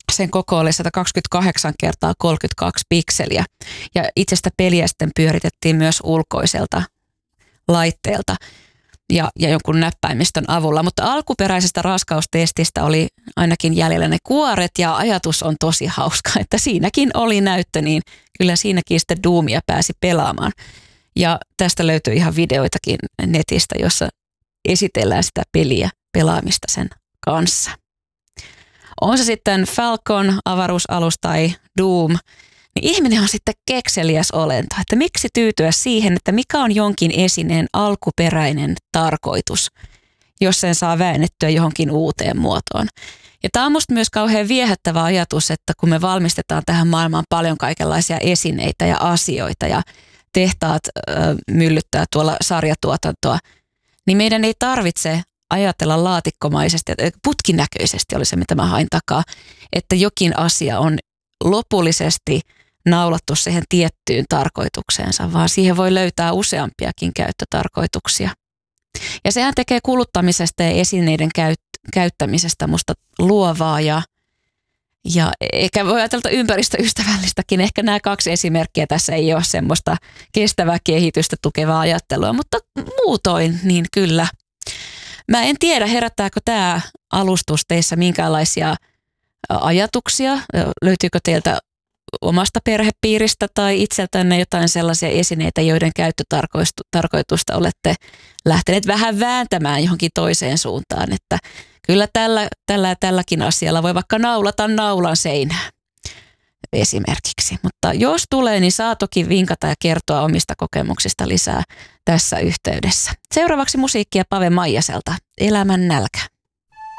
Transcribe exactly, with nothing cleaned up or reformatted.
Sen koko oli sata kaksikymmentäkahdeksan kertaa kolmekymmentäkaksi pikseliä. Ja itsestä peliä sitten pyöritettiin myös ulkoiselta laitteelta ja, ja jonkun näppäimistön avulla. Mutta alkuperäisestä raskaustestistä oli ainakin jäljellä ne kuoret ja ajatus on tosi hauska, että siinäkin oli näyttö, niin kyllä siinäkin sitten Doomia pääsi pelaamaan. Ja tästä löytyy ihan videoitakin netistä, jossa esitellään sitä peliä pelaamista sen kanssa. On se sitten Falcon, avaruusalus tai Doom, niin ihminen on sitten kekseliäs olento, että miksi tyytyä siihen, että mikä on jonkin esineen alkuperäinen tarkoitus, jos sen saa väännettyä johonkin uuteen muotoon. Ja tämä on musta myös kauhean viehättävä ajatus, että kun me valmistetaan tähän maailmaan paljon kaikenlaisia esineitä ja asioita ja tehtaat ö, myllyttää tuolla sarjatuotantoa, niin meidän ei tarvitse ajatella laatikkomaisesti, putkinäköisesti oli se, mitä mä hain takaa, että jokin asia on lopullisesti naulattu siihen tiettyyn tarkoitukseensa, vaan siihen voi löytää useampiakin käyttötarkoituksia. Ja sehän tekee kuluttamisesta ja esineiden käyt- käyttämisestä musta luovaa ja, ja eikä voi ajatella ympäristöystävällistäkin. Ehkä nämä kaksi esimerkkiä tässä ei ole semmoista kestävää kehitystä tukevaa ajattelua, mutta muutoin niin kyllä. Mä en tiedä, herättääkö tämä alustus teissä minkäänlaisia ajatuksia, löytyykö teiltä omasta perhepiiristä tai itseltänne jotain sellaisia esineitä, joiden käyttötarkoitusta olette lähteneet vähän vääntämään johonkin toiseen suuntaan, että kyllä tällä, tällä ja tälläkin asialla voi vaikka naulata naulan seinään esimerkiksi. Mutta jos tulee, niin saa toki vinkata ja kertoa omista kokemuksista lisää tässä yhteydessä. Seuraavaksi musiikkia Pave Maijaselta, Elämän nälkä.